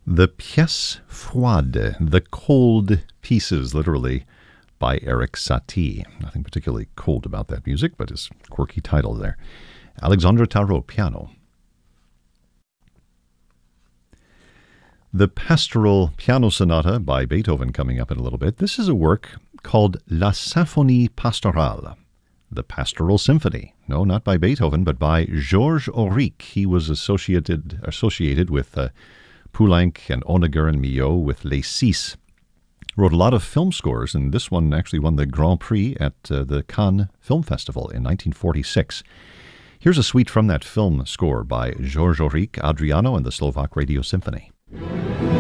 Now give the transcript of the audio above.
The Pièces Froides, The Cold Pieces, literally, by Erik Satie. Nothing particularly cold about that music, but his quirky title there. Alexandre Tarot, piano. The Pastoral Piano Sonata by Beethoven coming up in a little bit. This is a work called La Symphonie Pastorale, the Pastoral Symphony. No, not by Beethoven, but by Georges Auric. He was associated with Poulenc and Honegger and Milhaud with Les Six. Wrote a lot of film scores, and this one actually won the Grand Prix at the Cannes Film Festival in 1946. Here's a suite from that film score by Georges Auric, Adriano, and the Slovak Radio Symphony.